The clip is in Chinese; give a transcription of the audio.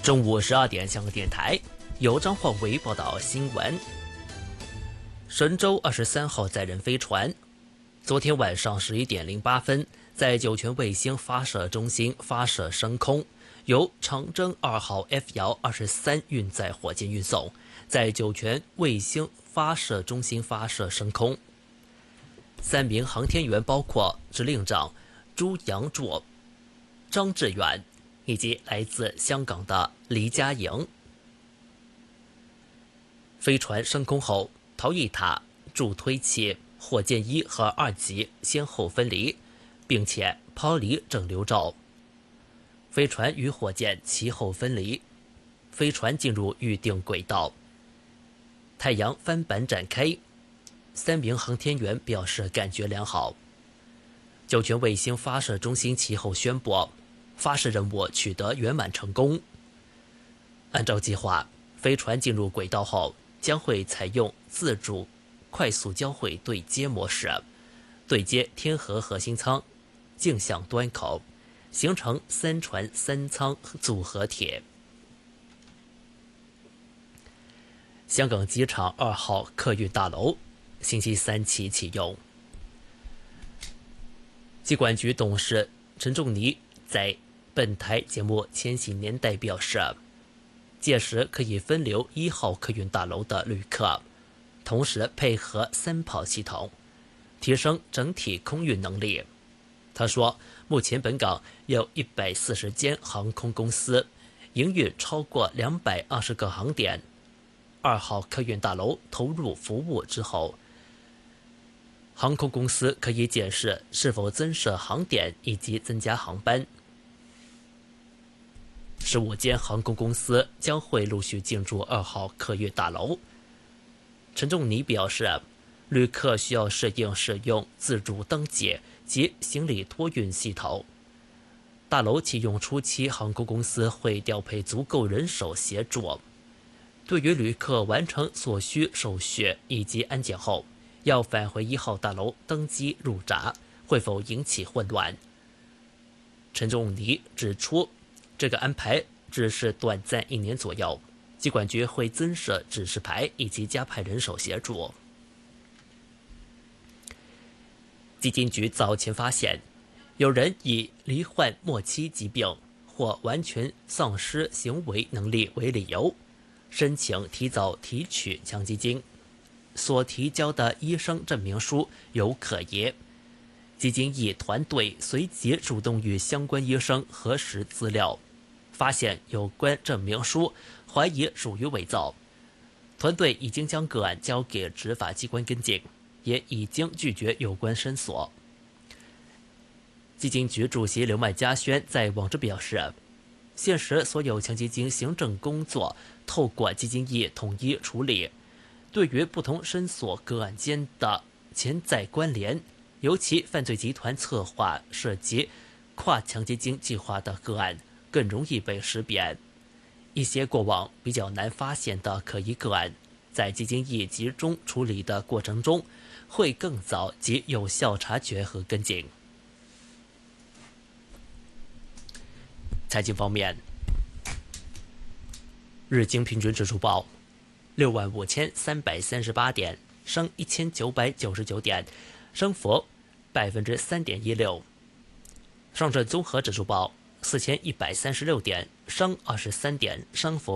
中午12点，香港电台由张焕伟报道新闻。神舟23号载人飞船昨天晚上11点08分在酒泉卫星发射中心发射升空，由长征2号 F-23运载火箭运送，在酒泉卫星发射中心发射升空。3名航天员包括指令长朱杨柱、张志远以及来自香港的黎家颖。飞船升空后，逃逸塔、助推器、火箭1和2级先后分离，并且抛离整流罩。飞船与火箭其后分离，飞船进入预定轨道。太阳帆板展开，3名航天员表示感觉良好。酒泉卫星发射中心其后宣布，发射任务取得圆满成功。按照计划，飞船进入轨道后，将会采用自主快速交会对接模式，对接天河核心舱、径向端口，形成3船3舱组合体。香港机场2号客运大楼星期三起启用。机管局董事陈仲尼在本台节目《千禧年代》表示，届时可以分流1号客运大楼的旅客，同时配合3跑系统，提升整体空运能力。他说，目前本港有140间航空公司，营运超过220个航点。2号客运大楼投入服务之后，航空公司可以检视是否增设航点以及增加航班。15间航空公司将会陆续进驻2号客运大楼。陈仲尼表示，旅客需要适应使用自主登记及行李托运系统。大楼启用初期，航空公司会调配足够人手协助。对于旅客完成所需手续以及安检后，要返回1号大楼登机入闸，会否引起混乱？陈仲尼指出，这个安排只是短暂1年左右，机管局会增设指示牌以及加派人手协助。基金局早前发现，有人以罹患末期疾病或完全丧失行为能力为理由，申请提早提取强基金，所提交的医生证明书有可疑。基金翼团队随即主动与相关医生核实资料，发现有关证明书怀疑属于伪造。团队已经将个案交给执法机关跟进，也已经拒绝有关申索。基金局主席刘麦嘉轩在网誌表示，现时所有强基金行政工作透过基金翼统一处理，对于不同申索个案间的潜在关联，尤其犯罪集团策划涉及跨强基金计划的个案，更容易被识别。一些过往比较难发现的可疑个案，在基金翼集中处理的过程中，会更早及有效察觉和跟进。财经方面，日经平均指数报65338点，升1999点，升幅3.16%。上证综合指数报4136点，升23点，升幅